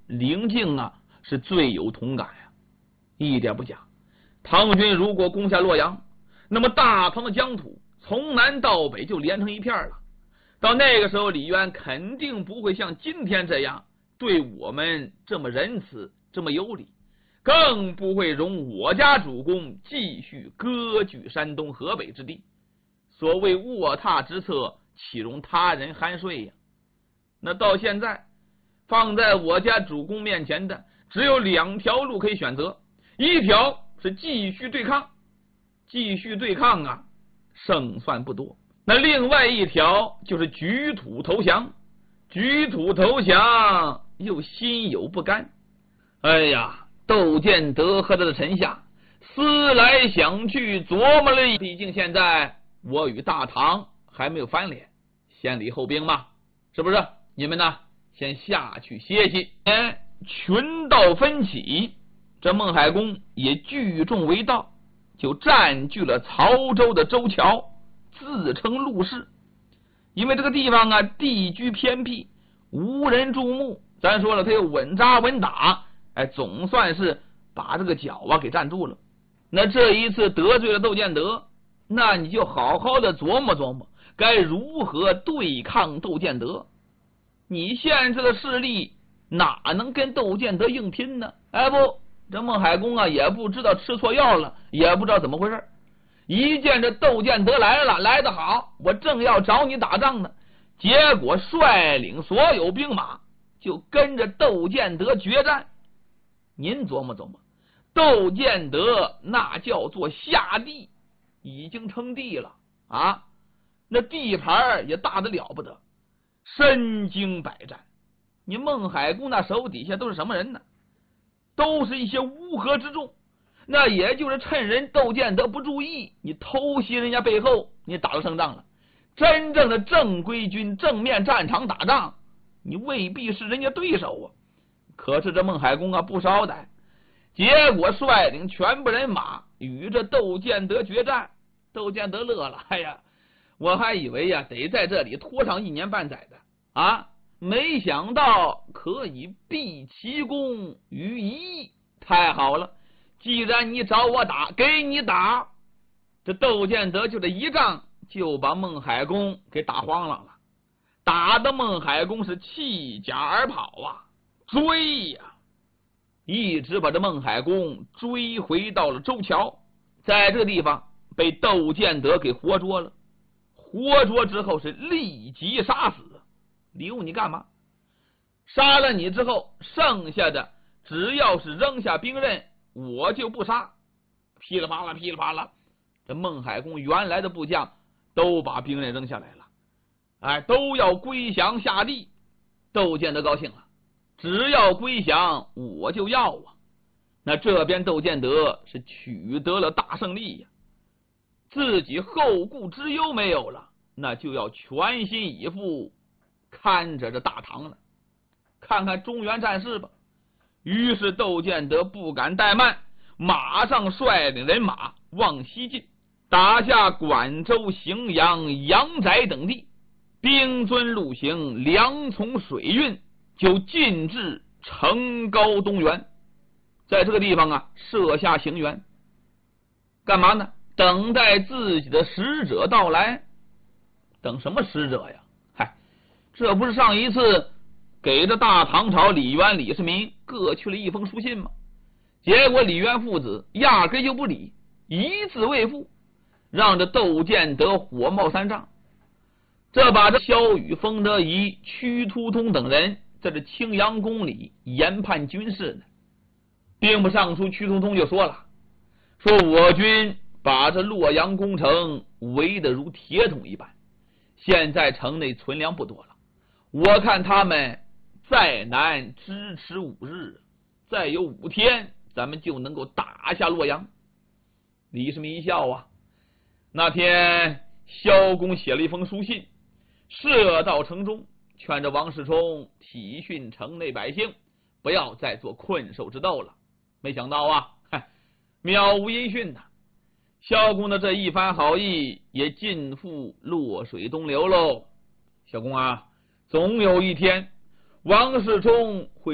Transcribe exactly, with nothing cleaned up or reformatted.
领敬啊是最有同感呀，一点不假。唐军如果攻下洛阳，那么大唐的疆土从南到北就连成一片了。到那个时候，李渊肯定不会像今天这样对我们这么仁慈，这么有礼，更不会容我家主公继续割据山东河北之地。所谓卧榻之侧，岂容他人酣睡呀？那到现在，放在我家主公面前的只有两条路可以选择，一条是继续对抗，继续对抗啊，胜算不多。那另外一条就是举土投降，举土投降又心有不甘。哎呀，窦建德和他的臣下思来想去，琢磨了，毕竟现在我与大唐还没有翻脸，先礼后兵嘛，是不是？你们呢，先下去歇息。哎，群盗纷起，这孟海公也聚众为盗，就占据了曹州的州桥，自称陆氏。因为这个地方啊，地居偏僻，无人注目，咱说了，他又稳扎稳打，哎，总算是把这个脚啊给站住了。那这一次得罪了窦建德，那你就好好的琢磨琢磨，该如何对抗窦建德。你现在的势力哪能跟窦建德硬拼呢？哎不，这孟海公啊也不知道吃错药了，也不知道怎么回事。一见这窦建德来了，来得好，我正要找你打仗呢，结果率领所有兵马就跟着窦建德决战。您琢磨琢磨，窦建德那叫做下地，已经称帝了啊，那地盘也大得了不得，身经百战。你孟海公那手底下都是什么人呢？都是一些乌合之众，那也就是趁人窦建德不注意，你偷袭人家背后，你打了胜仗了。真正的正规军正面战场打仗，你未必是人家对手啊。可是这孟海公啊不少歹，结果率领全部人马与这窦建德决战。窦建德乐了，哎呀，我还以为呀、啊、得在这里拖上一年半载的啊，没想到可以毕其功于一役，太好了！既然你找我打，给你打。这窦建德就这一仗就把孟海公给打慌了了，打的孟海公是弃甲而跑啊，追呀、啊，一直把这孟海公追回到了州桥，在这个地方被窦建德给活捉了。活捉之后是立即杀死，留你干嘛？杀了你之后，剩下的只要是扔下兵刃，我就不杀。噼里啪啦噼里啪啦，这孟海公原来的部将都把兵刃扔下来了，哎，都要归降下地。窦建德高兴了，只要归降我就要啊。那这边窦建德是取得了大胜利呀，自己后顾之忧没有了，那就要全心以赴看着这大唐了，看看中原战事吧。于是窦建德不敢怠慢，马上率领人马往西进，打下管州、荥阳、阳翟等地，兵遵路行，粮从水运，就进至成高东原。在这个地方啊，设下行辕，干嘛呢？等待自己的使者到来。等什么使者呀？嗨，这不是上一次给这大唐朝李渊、李世民各去了一封书信吗？结果李渊父子压根就不理，一字未复，让这窦建德火冒三丈。这把这萧雨、封德仪、屈突通等人在这青阳宫里研判军事呢。兵部尚书屈突通就说了，说我军把这洛阳攻城围得如铁桶一般，现在城内存粮不多了，我看他们再难支持五日，再有五天咱们就能够打下洛阳。李世民一笑啊，那天萧公写了一封书信，射到城中，劝着王世充体恤城内百姓，不要再做困兽之斗了。没想到啊，嗨，渺无音讯呐！萧公的这一番好意也尽付落水东流喽。小公啊，总有一天王世充会